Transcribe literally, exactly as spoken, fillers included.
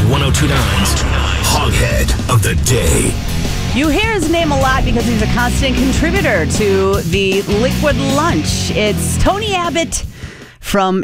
Mix one oh two point nine's Hoghead of the Day. You hear his name a lot because he's a constant contributor to the Liquid Lunch. It's Tony Abbott from